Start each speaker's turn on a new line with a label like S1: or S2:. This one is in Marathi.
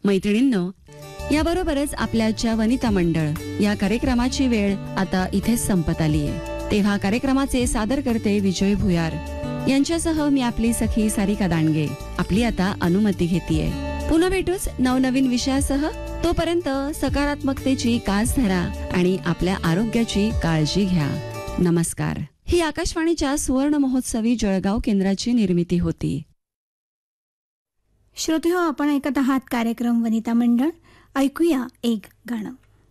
S1: मैत्रिणींनो, याबरोबरच आपल्याच्या वनिता मंडळ या कार्यक्रमाची वेळ आता इथेच संपत आली आहे. तेव्हा कार्यक्रमाचे सादर करते विजय भुयार यांच्यासह मी आपली सखी सारिका दांडगे आपली आता अनुमती घेतीये. पुन्हा भेटूच नवनवीन विषयासह. तोपर्यंत सकारात्मकतेची कास धरा आणि आपल्या आरोग्याची काळजी घ्या. नमस्कार. ही आकाशवाणीच्या सुवर्ण महोत्सवी जळगाव केंद्राची निर्मिती होती.
S2: श्रोते हो, आपण ऐकत आहात कार्यक्रम वनिता मंडळ. ऐकूया एक गाणं.